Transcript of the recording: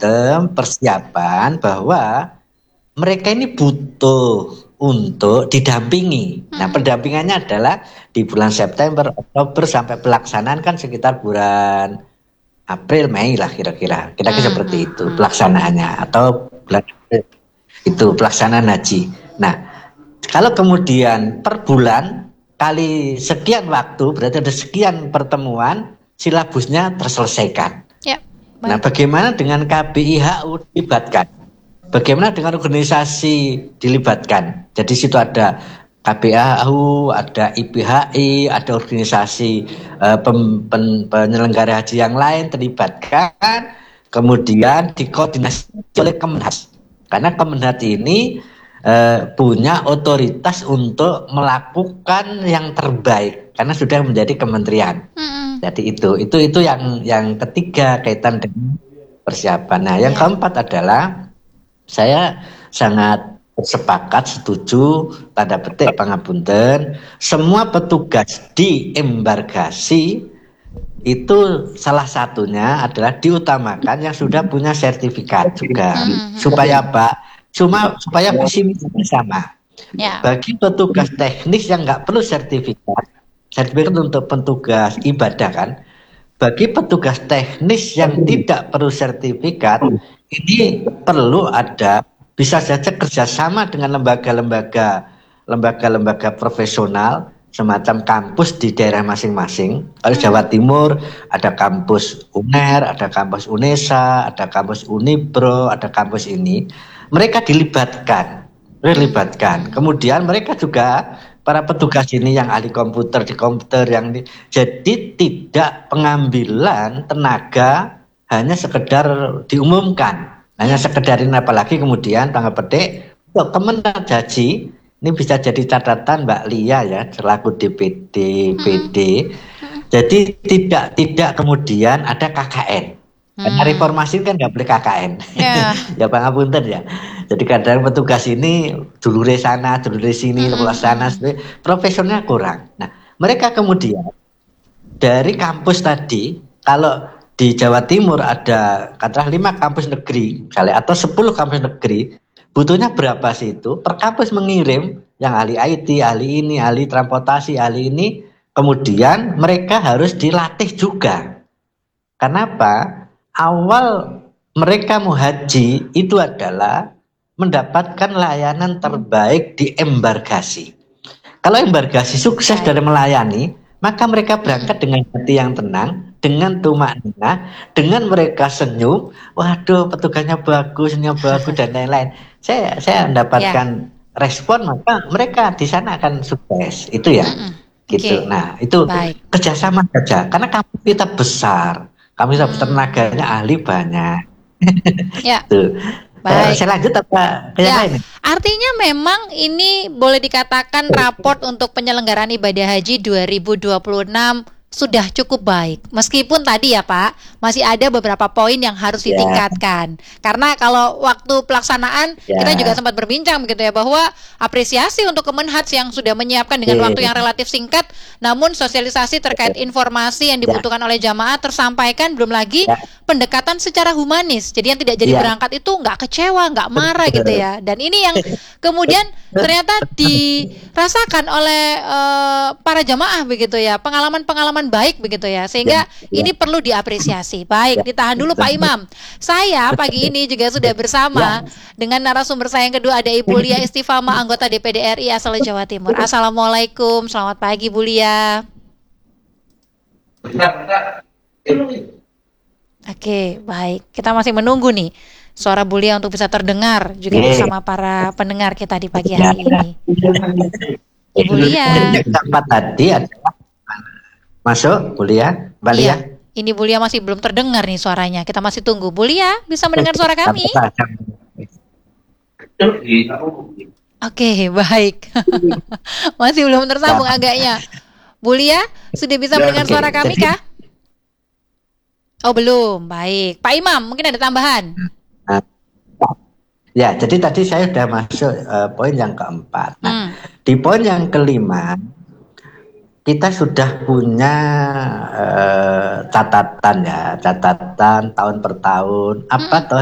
sistem persiapan bahwa mereka ini butuh untuk didampingi. Nah, pendampingannya adalah di bulan September, Oktober sampai pelaksanaan kan sekitar bulan April, Mei lah kira-kira seperti itu pelaksanaannya, atau bulan April itu pelaksanaan haji. Nah, kalau kemudian per bulan kali sekian waktu berarti ada sekian pertemuan, silabusnya terselesaikan. Ya, Nah, bagaimana dengan KBIHU dilibatkan? Bagaimana dengan organisasi dilibatkan? Jadi situ ada KBIHU, ada IPHI, ada organisasi penyelenggara haji yang lain terlibatkan, kemudian dikoordinasi oleh Kemenhas. Karena Kemenhas ini punya otoritas untuk melakukan yang terbaik karena sudah menjadi kementerian. Jadi itu yang ketiga kaitan dengan persiapan. Nah, yang keempat adalah saya sangat sepakat, setuju, tanda petik pangapunten, semua petugas di embarkasi itu salah satunya adalah diutamakan yang sudah punya sertifikat juga. Supaya apa? Supaya visi misinya sama. Bagi petugas teknis yang nggak perlu sertifikat untuk petugas ibadah kan, bagi petugas teknis yang tidak perlu sertifikat ini perlu ada, bisa saja kerjasama dengan lembaga profesional semacam kampus di daerah masing-masing. Kalau Jawa Timur ada kampus UNER, ada kampus UNESA, ada kampus Unibro, ada kampus ini, mereka dilibatkan. Kemudian mereka juga para petugas ini yang ahli komputer di komputer jadi tidak pengambilan tenaga hanya sekedar diumumkan, hanya sekedar ini, apalagi kemudian tanggal petik Kementerian Haji ini bisa jadi catatan Mbak Lia ya selaku DPD PD. Jadi tidak kemudian ada KKN. Karena reformasi kan nggak boleh KKN. Ya Bang Apunten ya. Jadi kadang petugas ini dulure sana, dulure sini, sana, profesionalnya kurang. Nah, mereka kemudian dari kampus tadi, kalau di Jawa Timur ada katakanlah 5 kampus negeri, misalnya, atau 10 kampus negeri, butuhnya berapa sih itu? Per kampus mengirim yang ahli IT, ahli ini, ahli transportasi, ahli ini, kemudian mereka harus dilatih juga. Kenapa? Awal mereka mau haji itu adalah mendapatkan layanan terbaik di embarkasi. Kalau embarkasi sukses dari melayani, maka mereka berangkat dengan hati yang tenang, dengan tumaknina, dengan mereka senyum, waduh petugasnya bagus dan lain-lain. Saya mendapatkan respon, maka mereka di sana akan sukses. Itu ya. Gitu. Nah, itu kerjasama saja. Karena kampus kita besar. Kami tenaganya ahli banyak. Tuh. Saya lanjut apa lain? Artinya memang ini boleh dikatakan raport untuk penyelenggaraan ibadah haji 2026 sudah cukup baik. Meskipun tadi ya Pak, masih ada beberapa poin yang harus ditingkatkan. Karena kalau waktu pelaksanaan kita juga sempat berbincang begitu ya, bahwa apresiasi untuk Kemenhaj yang sudah menyiapkan dengan waktu yang relatif singkat, namun sosialisasi terkait informasi yang dibutuhkan oleh jamaah tersampaikan, belum lagi pendekatan secara humanis. Jadi yang tidak jadi berangkat itu nggak kecewa, nggak marah gitu ya. Dan ini yang kemudian ternyata dirasakan oleh para jamaah begitu ya, pengalaman baik begitu ya, sehingga ini perlu diapresiasi. Baik, ditahan dulu Pak Imam. Saya pagi ini juga sudah bersama dengan narasumber saya yang kedua, ada Ibu Lia Istifama, anggota DPD RI asal Jawa Timur. Assalamualaikum, selamat pagi Bu Lia. Oke, baik. Kita masih menunggu nih suara Bu Lia untuk bisa terdengar juga bersama para pendengar kita di pagi hari ini. Ibu Lia. Tempat tadi adalah masuk, Bu Lia, Mbak Lia. Ini Bu Lia masih belum terdengar nih suaranya. Kita masih tunggu. Bu Lia, bisa mendengar suara kami? Oke, baik. Masih belum tersambung agaknya. Bu Lia, sudah bisa mendengar suara kami kah? Oh, belum. Baik. Pak Imam, mungkin ada tambahan? Ya, jadi tadi saya sudah masuk poin yang keempat. Nah, di poin yang kelima, kita sudah punya catatan tahun per tahun apa toh